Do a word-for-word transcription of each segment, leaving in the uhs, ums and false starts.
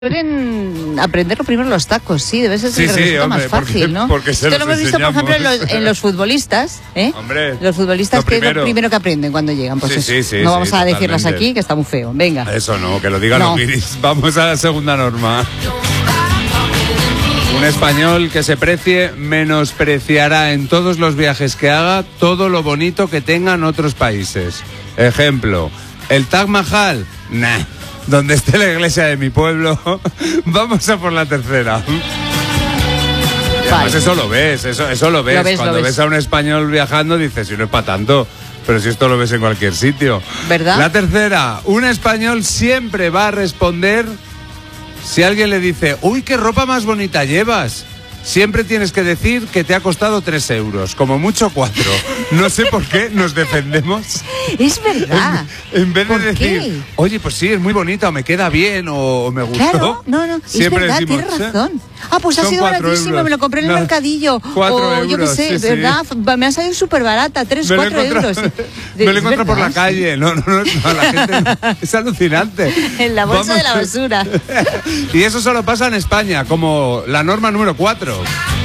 Pueden aprenderlo primero los tacos, sí, debe ser sí, el sí, resultado hombre, más fácil, porque, ¿no? Porque se Esto lo hemos visto, por ejemplo, en los, en los futbolistas, ¿eh? Hombre, los futbolistas, que es lo primero que aprenden cuando llegan. Pues sí, eso. sí, sí, no vamos sí, a totalmente. decirlas aquí, que está muy feo. Venga. Eso no, que lo digan no. los guiris. Vamos a la segunda norma. Un español que se precie menospreciará en todos los viajes que haga todo lo bonito que tengan otros países. Ejemplo, el Taj Mahal, nah. Donde esté la iglesia de mi pueblo, vamos a por la tercera. Y además eso lo ves, eso, eso lo ves. Lo ves Cuando lo ves. ves a un español viajando dices, si no es para tanto, pero si esto lo ves en cualquier sitio. ¿Verdad? La tercera, un español siempre va a responder si alguien le dice, uy, qué ropa más bonita llevas. Siempre tienes que decir que te ha costado tres euros, como mucho cuatro. No sé por qué nos defendemos. Es verdad. En, en vez de ¿Por decir, qué? oye, pues sí, es muy bonita, o me queda bien, o, o me gustó. Claro, no, no, Siempre es verdad, decimos, tienes razón. Ah, pues ha son sido cuatro baratísimo, euros. me lo compré en el No, mercadillo. cuatro o yo qué euros, sé, sí, sí. ¿verdad? Me ha salido súper barata, tres, Me lo cuatro encuentro- euros. Me lo Es encuentro por la verdad, calle. No, no, no, no, la gente no. Es alucinante. En la bolsa Vamos. de la basura. Y eso solo pasa en España, como la norma número cuatro.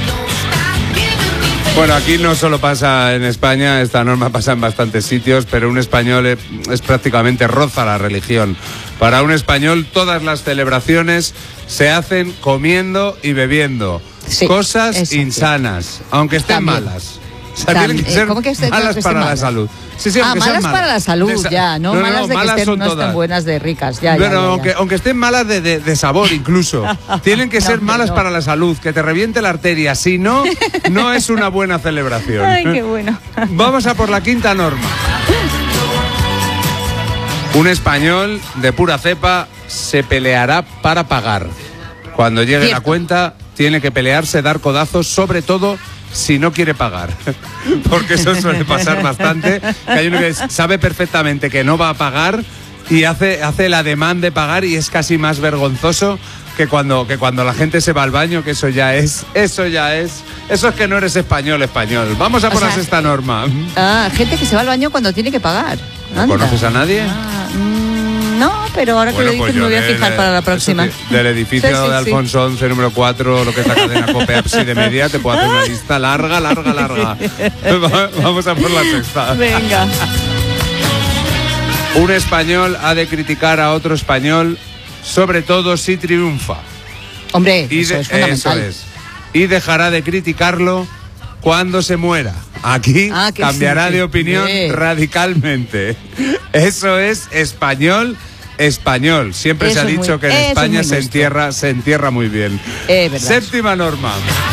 Bueno, aquí no solo pasa en España, esta norma pasa en bastantes sitios, pero un español es, es prácticamente roza la religión. Para un español todas las celebraciones se hacen comiendo y bebiendo. Sí, Cosas eso, insanas, sí. aún estén También. malas. O sea, Tam- tienen que eh, ser ¿cómo que esté- malas que estén para la malas? salud. Sí, sí, Ah, aunque sean malas para la salud, De sa- ya, no, malas de que malas estén, son no estén todas. buenas de ricas, ya, ya, Pero ya, ya. Aunque, aunque estén malas de, de, de sabor incluso, tienen que No, ser hombre, malas no. para la salud, que te reviente la arteria, si no, no es una buena celebración. Ay, qué bueno. Vamos a por la quinta norma. Un español de pura cepa se peleará para pagar. Cuando llegue Cierto. la cuenta, tiene que pelearse, dar codazos, sobre todo si no quiere pagar. Porque eso suele pasar bastante. Que hay uno que sabe perfectamente que no va a pagar y hace, hace el ademán de pagar y es casi más vergonzoso que cuando, que cuando la gente se va al baño, que eso ya es, eso ya es, eso es que no eres español, español. Vamos a O por sea, la sexta norma. Ah, gente que se va al baño cuando tiene que pagar. ¿No Anda. conoces a nadie? Ah, mm, no, pero ahora Bueno, que lo pues dices me yo voy a de- fijar de- para la eso próxima. de- Del edificio Sí, sí, de sí. Alfonso once, número cuatro, lo que es la cadena Cope Apsi de media, te puedo hacer una lista larga, larga, larga. Va- Vamos a por la sexta. Venga. Un español ha de criticar a otro español, sobre todo si triunfa. Hombre, Y eso de- es fundamental. eso es. Y dejará de criticarlo cuando se muera. Aquí Ah, que cambiará sí, de sí. opinión Bien. radicalmente. Eso es español, español. Siempre Eso se ha es dicho muy- que en eso es España muy se nuestro. entierra, se entierra muy bien. Eh, verdad. Séptima norma.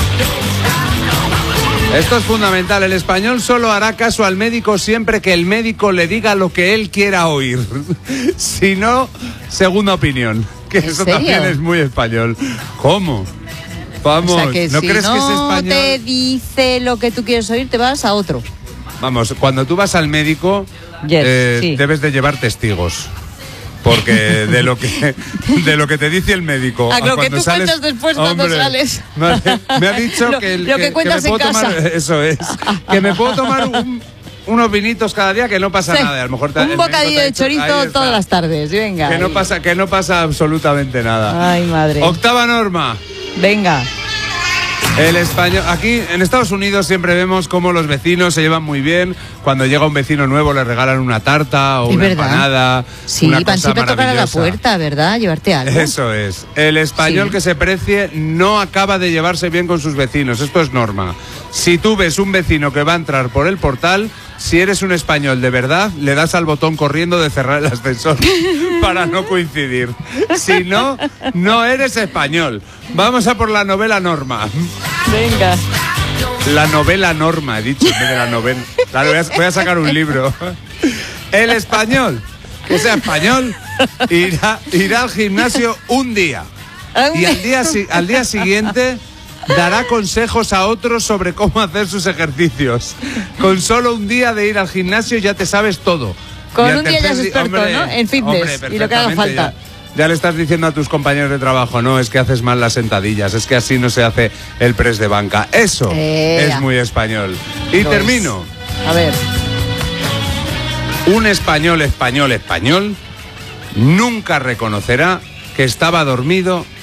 Esto es fundamental. El español solo hará caso al médico siempre que el médico le diga lo que él quiera oír. Si no, segunda opinión. Que ¿En eso serio? también es muy español. ¿Cómo? Vamos, O sea que ¿no si crees no que es español? te dice lo que tú quieres oír, te vas a otro. Vamos, cuando tú vas al médico, Yes, eh, sí. debes de llevar testigos. Porque de lo que de lo que te dice el médico A lo que cuando tú sales- cuentas después cuando Hombre, sales. Me ha, me ha dicho Lo- que, el- lo que cuentas me en puedo tomar- casa. eso es, que me puedo tomar un- unos vinitos cada día, que no pasa Sí. nada. A lo mejor te- el Un médico bocadillo te ha de dicho, ahí chorizo está, todas las tardes, venga. que no ahí. pasa que no pasa absolutamente nada. Ay, madre. Octava norma. Venga. El español, aquí en Estados Unidos siempre vemos cómo los vecinos se llevan muy bien. Cuando llega un vecino nuevo le regalan una tarta o Es una verdad. empanada. Sí, una van cosa siempre a tocar a la maravillosa. puerta, ¿verdad? Llevarte algo. Eso es. El español Sí. que se precie no acaba de llevarse bien con sus vecinos. Esto es norma. Si tú ves un vecino que va a entrar por el portal, si eres un español de verdad, le das al botón corriendo de cerrar el ascensor para no coincidir. Si no, no eres español. Vamos a por la novela norma. Venga. La novela norma, he dicho, en vez de la novela. Claro, voy a, voy a sacar un libro. El español, que sea español, irá, irá al gimnasio un día. Y al día, si- al día siguiente dará consejos a otros sobre cómo hacer sus ejercicios. Con solo un día de ir al gimnasio ya te sabes todo. Con Y al un día ya es tercer experto, hombre, ¿no? En fitness, hombre, y lo que haga perfectamente, falta. Ya, ya le estás diciendo a tus compañeros de trabajo, no, es que haces mal las sentadillas, es que así no se hace el press de banca. Eso Eh, es muy español. Y Lo termino. A ver. Un español, español, español nunca reconocerá que estaba dormido